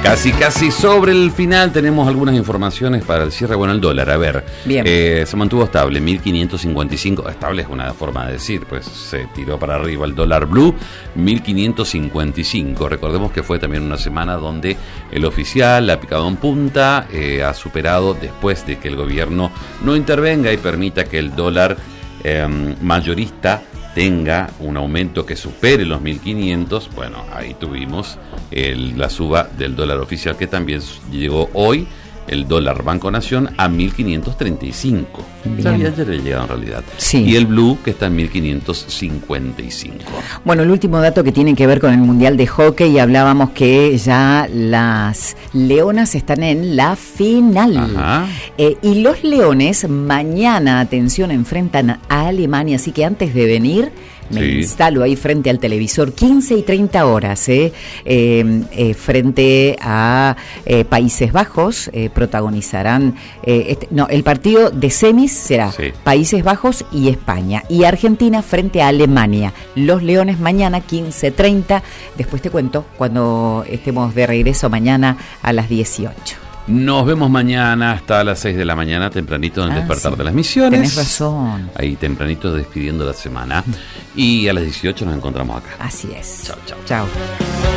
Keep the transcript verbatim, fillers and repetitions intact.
Casi, casi sobre el final tenemos algunas informaciones para el cierre. Bueno, el dólar, a ver, Bien. Eh, se mantuvo estable, mil quinientos cincuenta y cinco, estable es una forma de decir, pues se tiró para arriba el dólar blue, mil quinientos cincuenta y cinco. Recordemos que fue también una semana donde el oficial, la picado en punta, eh, ha superado después de que el gobierno no intervenga y permita que el dólar eh, mayorista tenga un aumento que supere los mil quinientos, bueno, ahí tuvimos el, la suba del dólar oficial, que también llegó hoy, el dólar Banco Nación, a mil quinientos treinta y cinco. Ya había llegado en realidad. Sí. Y el blue, que está en mil quinientos cincuenta y cinco. Bueno, el último dato que tiene que ver con el Mundial de Hockey, hablábamos que ya las Leonas están en la final. Ajá. Eh, y los Leones mañana, atención, enfrentan a Alemania, así que antes de venir me Sí. instalo ahí frente al televisor, quince y treinta horas, eh, eh, eh, frente a eh, Países Bajos, eh, protagonizarán, eh, este, no, el partido de semis será Sí. Países Bajos y España, y Argentina frente a Alemania. Los Leones mañana quince treinta, después te cuento cuando estemos de regreso mañana a las dieciocho. Nos vemos mañana hasta las seis de la mañana, tempranito en el Ah, despertar sí. de las misiones. Tenés razón. Ahí tempranito despidiendo la semana. Y a las dieciocho nos encontramos acá. Así es. Chao, chao. Chao.